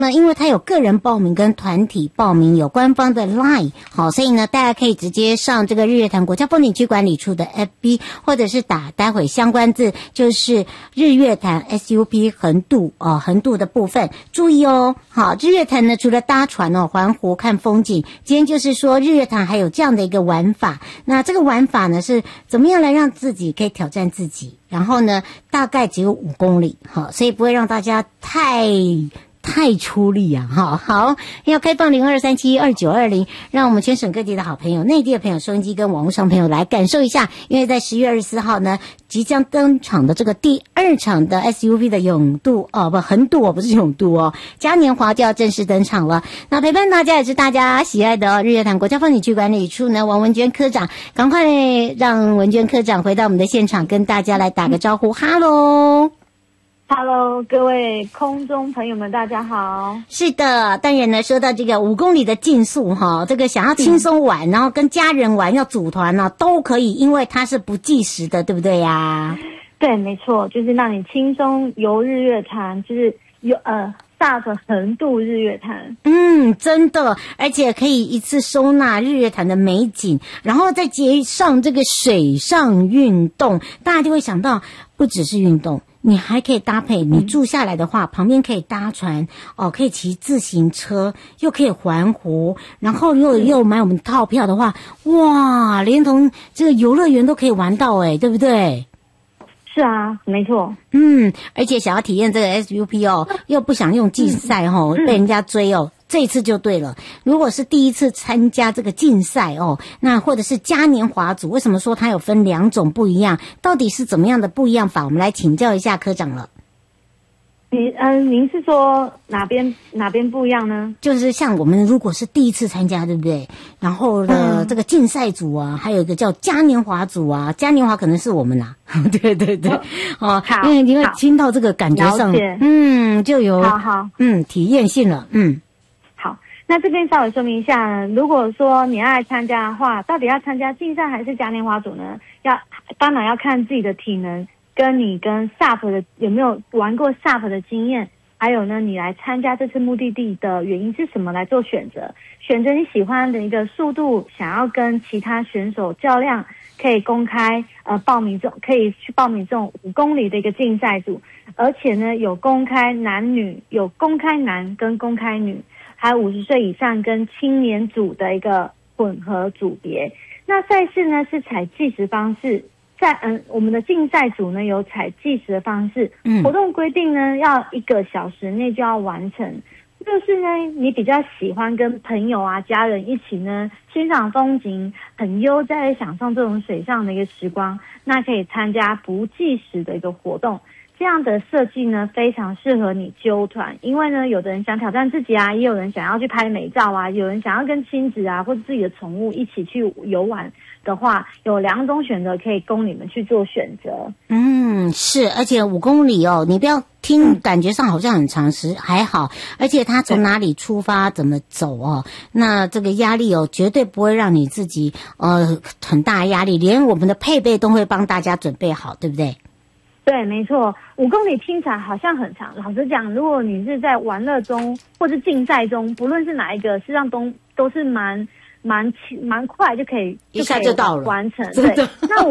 那因为它有个人报名跟团体报名，有官方的 LINE， 好，所以呢，大家可以直接上这个日月潭国家风景区管理处的 FB， 或者是打待会相关字，就是日月潭 SUP 横渡横渡的部分，注意哦。好，日月潭呢，除了搭船环湖看风景，今天就是说日月潭还有这样的一个玩法。那这个玩法呢，是怎么样来让自己可以挑战自己？然后呢，大概只有5公里，好，所以不会让大家太出力啊！好，要开放02372920，让我们全省各地的好朋友、内地的朋友、收音机跟网络上朋友来感受一下。因为在10月24号呢，即将登场的这个第2场的 SUV 的横渡不是永渡嘉年华就要正式登场了。那陪伴大家也是大家喜爱的日月潭国家风景区管理处呢，王文娟科长，赶快让文娟科长回到我们的现场，跟大家来打个招呼，哈喽。 Hello， 各位空中朋友们，大家好。 是的，当然呢，说到这个5公里的竞速这个想要轻松玩，然后跟家人玩，要组团都可以，因为它是不计时的，对不对呀？ 对，没错，就是让你轻松游日月潭，就是SUP 横渡日月潭。 真的，而且可以一次收纳日月潭的美景，然后再接上这个水上运动，大家就会想到不只是运动。你还可以搭配，你住下来的话，旁边可以搭船可以骑自行车，又可以环湖，然后又买我们套票的话，哇，连同这个游乐园都可以玩到对不对？ 是啊，没错。 而且想要体验这个 SUP 又不想用竞赛被人家追这一次就对了。如果是第一次参加这个竞赛那或者是嘉年华组，为什么说它有分2种不一样？到底是怎么样的不一样法？我们来请教一下科长了。 您是说哪边不一样呢？就是像我们如果是第一次参加，对不对？然后呢，这个竞赛组还有一个叫嘉年华组嘉年华可能是我们对因为听到这个感觉上，就有体验性了， 好，那这边稍微说明一下，如果说你要来参加的话，到底要参加竞赛还是嘉年华组呢？当然要看自己的体能。跟你跟 SUP 的有没有玩过 SUP 的经验，还有呢，你来参加这次目的地的原因是什么来做选择？选择你喜欢的一个速度，想要跟其他选手较量，可以公开可以去报名这种5公里的一个竞赛组，而且呢有公开男女，有公开男跟公开女，还有50岁以上跟青年组的一个混合组别。那赛事呢是采计时方式。我们的竞赛组呢有采计时的方式，活动规定呢要1个小时内就要完成。就是呢，你比较喜欢跟朋友家人一起呢欣赏风景，很悠哉的享受这种水上的一个时光，那可以参加不计时的一个活动。这样的设计呢非常适合你揪团，因为呢有的人想挑战自己也有人想要去拍美照有人想要跟亲子或者自己的宠物一起去游玩的话，有2种选择可以供你们去做选择。 是，而且5公里你不要听感觉上好像很长时，还好，而且它从哪里出发怎么走那这个压力绝对不会让你自己很大压力，连我们的配备都会帮大家准备好，对不对？ 对，没错，5公里听起来好像很长。老实讲，如果你是在玩乐中或是竞赛中，不论是哪一个，实际上都是蛮快就可以一下就到了完成。对，那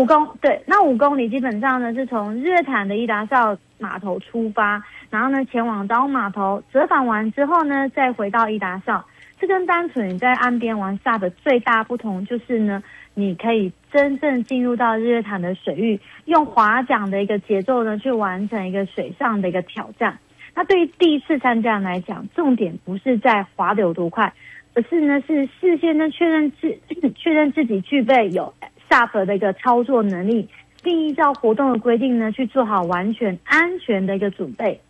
5公里基本上呢是从日月潭的伊达邵码头出发，然后呢前往岛码头折返完之后呢，再回到伊达邵。这跟单纯你在岸边玩SUP的最大不同就是呢，你可以真正进入到日月潭的水域，用划桨的一个节奏呢，去完成一个水上的一个挑战。那对于第一次参加人来讲，重点不是在划得有多快，而是呢是事先呢确认自己具备有 SUP 的一个操作能力，并依照活动的规定呢去做好完全安全的一个准备。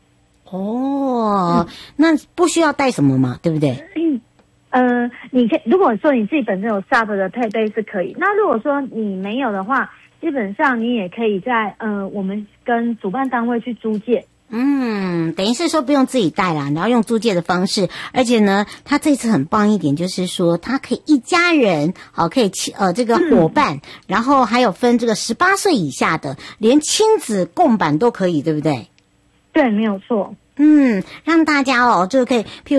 那不需要带什么嘛，对不对？ 你可以，如果说你自己本身有 SUP 的配备是可以，那如果说你没有的话，基本上你也可以在我们跟主办单位去租借。 等于是说不用自己带啦，然后用租借的方式，而且呢，他这次很棒一点，就是说他可以一家人，可以这个伙伴，然后还有分这个18岁以下的，连亲子共版都可以，对不对？ 对，没有错。 让大家就可以，譬如